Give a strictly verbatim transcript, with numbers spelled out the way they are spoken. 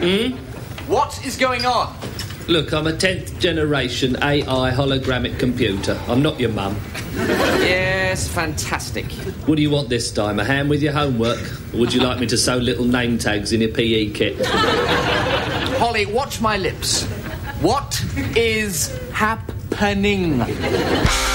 Hmm? What is going on? Look, I'm a tenth generation A I hologramic computer. I'm not your mum. Yes, fantastic. What do you want this time? A hand with your homework? Or would you like me to sew little name tags in your P E kit? Holly, watch my lips. What is happening?